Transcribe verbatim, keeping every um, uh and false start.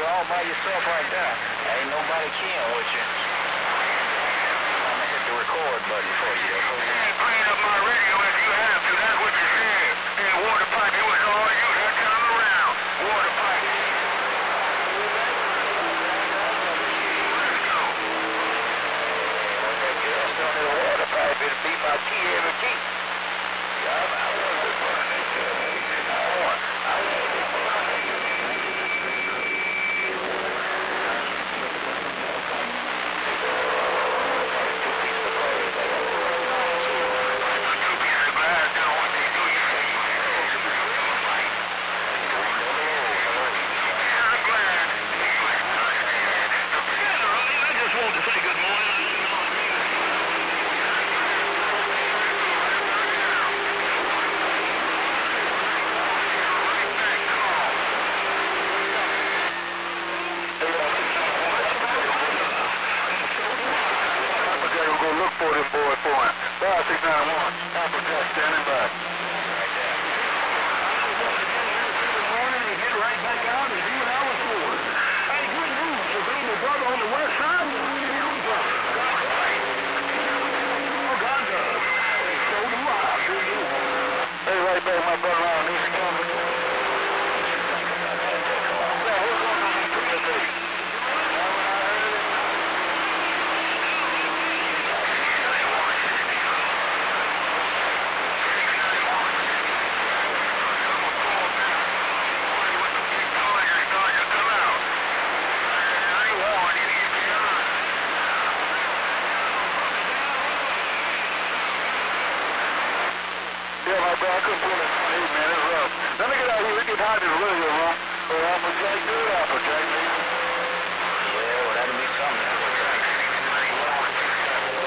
you all by yourself right there. Ain't nobody can with you. I'm gonna hit the record button for you. You ain't clean up my radio if you have to. That's what you said. Hey, water pipe, it was all you that time around. Water pipe. Let's go. When that gets on the water pipe, it'll be my key every key. Yeah, I, I want to burn it. I want, I want to burn it. Let me get out here. We can hide in the radio room, or I'm going to take it out.